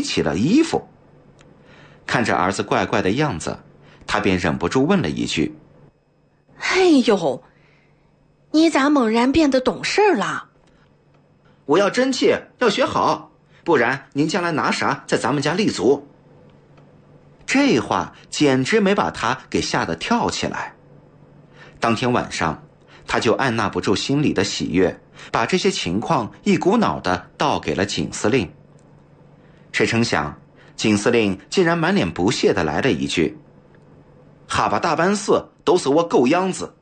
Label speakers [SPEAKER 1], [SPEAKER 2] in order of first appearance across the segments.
[SPEAKER 1] 起了衣服。看着儿子怪怪的样子，他便忍不住问了一句：
[SPEAKER 2] 哎呦，你咋猛然变得懂事了？
[SPEAKER 1] 我要争气，要学好，不然您将来拿啥在咱们家立足？这话简直没把他给吓得跳起来。当天晚上，他就按捺不住心里的喜悦，把这些情况一股脑的倒给了景司令。谁成想，景司令竟然满脸不屑的来了一句：哈巴大办事都是我狗样子。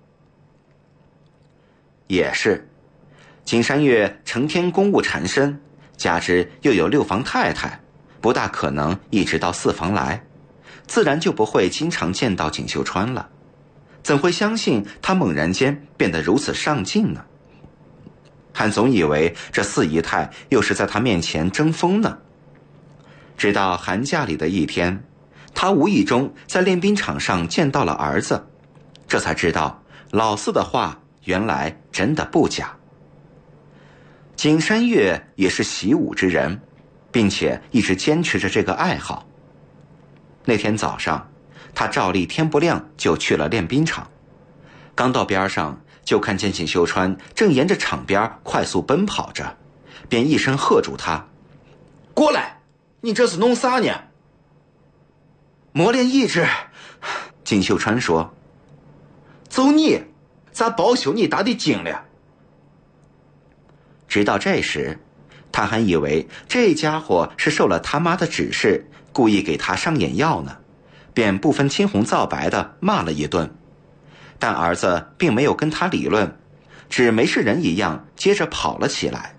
[SPEAKER 1] 也是，景山月成天公务缠身，加之又有6房太太，不大可能一直到4房来，自然就不会经常见到锦绣川了。怎会相信他猛然间变得如此上进呢？还总以为这4姨太又是在他面前争锋呢。直到寒假里的一天，他无意中在练兵场上见到了儿子，这才知道老四的话原来真的不假。景山月也是习武之人，并且一直坚持着这个爱好。那天早上，他照例天不亮就去了练兵场，刚到边上就看见锦绣川正沿着场边快速奔跑着，便一声喝住他：过来，你这是弄啥呢？磨练意志。锦绣川说：走你，咋包宿你打的精了？直到这时，他还以为这家伙是受了他妈的指示，故意给他上眼药呢，便不分青红皂白的骂了一顿。但儿子并没有跟他理论，只没事人一样接着跑了起来。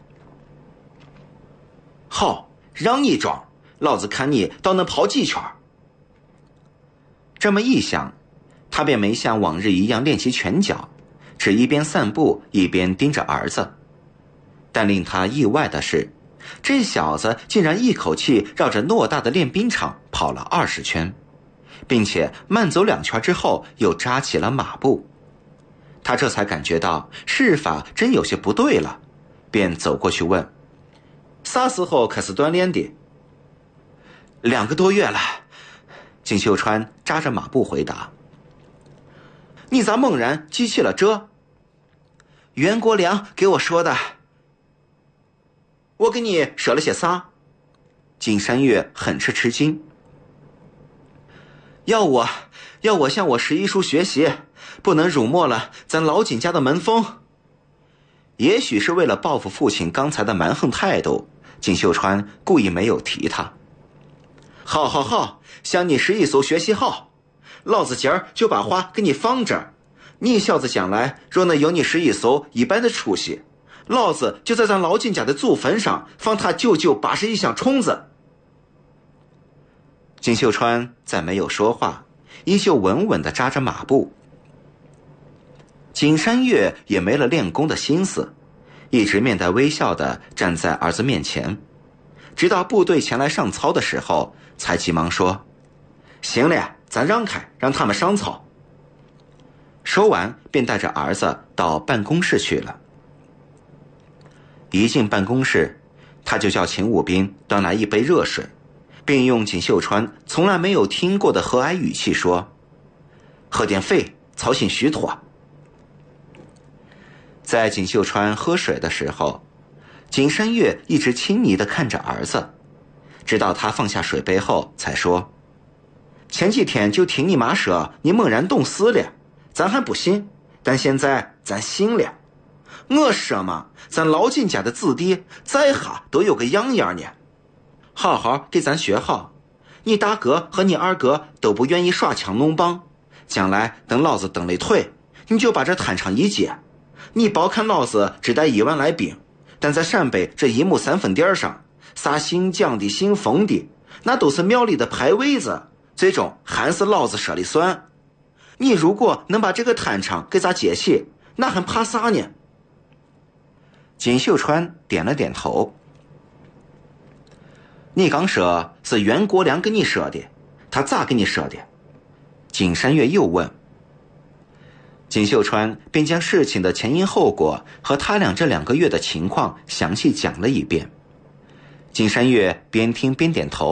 [SPEAKER 1] 好，让你装，老子看你倒能跑几圈。这么一想，他便没像往日一样练习拳脚，只一边散步一边盯着儿子。但令他意外的是，这小子竟然一口气绕着偌大的练兵场跑了20圈，并且慢走2圈之后又扎起了马步。他这才感觉到事法真有些不对了，便走过去问：啥时候开始锻炼的？2个多月了。锦绣川扎着马步回答。你咋猛然记起了这？袁国良给我说的。我给你说了些啥？景山月很是吃惊。要我向我11叔学习，不能辱没了咱老景家的门风。也许是为了报复父亲刚才的蛮横态度，锦绣川故意没有提他。好，向你11叔学习好，老子今儿就把话给你放这儿。你小子将来若能有你11叔一般的出息，老子就在咱老景家的祖坟上放他981箱虫子。锦绣川再没有说话，依旧稳稳地扎着马步。景山月也没了练功的心思，一直面带微笑地站在儿子面前，直到部队前来上操的时候，才急忙说：行了，咱让开，让他们上操。说完便带着儿子到办公室去了。一进办公室，他就叫勤务兵端来一杯热水，并用锦绣川从来没有听过的和蔼语气说：喝点肺，操心虚脱。在锦绣川喝水的时候，景山月一直亲昵地看着儿子，直到他放下水杯后才说：前几天就听你妈说你猛然懂事了，咱还不信，但现在咱信了。我说嘛，咱老景家的子弟在哈都有个样样呢，好好给咱学好。你大哥和你二哥都不愿意耍枪弄棒，将来等老子蹬了腿，你就把这摊上一接。你别看老子只带1万来兵，但在陕北这1亩3分地上，啥姓蒋的姓冯的，那都是庙里的牌位子，最终还是老子说了算。你如果能把这个摊场给咱接起，那还怕啥呢？锦绣川点了点头。你刚说是袁国良跟你说的，他咋跟你说的？景山月又问。锦绣川便将事情的前因后果和他俩这2个月的情况详细讲了一遍。景山月边听边点头。